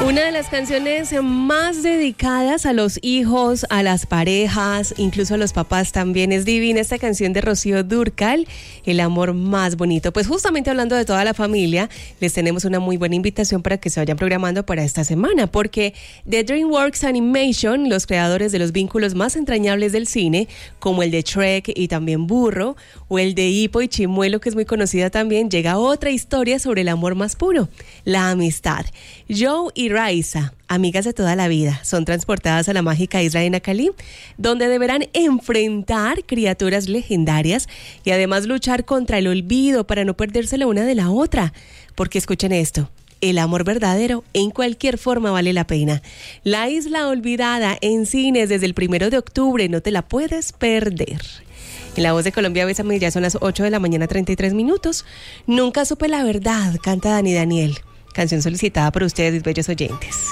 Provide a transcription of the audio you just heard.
Una de las canciones más dedicadas a los hijos, a las parejas, incluso a los papás también. Es divina esta canción de Rocío Dúrcal, El amor más bonito. Pues justamente hablando de toda la familia, les tenemos una muy buena invitación para que se vayan programando para esta semana, porque de DreamWorks Animation, los creadores de los vínculos más entrañables del cine, como el de Shrek y también Burro, o el de Hippo y Chimuelo, que es muy conocida también, llega otra historia sobre el amor más puro, la amistad. Joe y Raisa, amigas de toda la vida, son transportadas a la mágica isla de Nacalí, donde deberán enfrentar criaturas legendarias y además luchar contra el olvido para no perderse la una de la otra. Porque escuchen esto, el amor verdadero en cualquier forma vale la pena. La Isla Olvidada en cines desde el 1 de octubre, no te la puedes perder. En La Voz de Colombia, Bésame, ya son las 8 de la mañana, 33 minutos. Nunca supe la verdad, canta Dani Daniel. Canción solicitada por ustedes, bellos oyentes.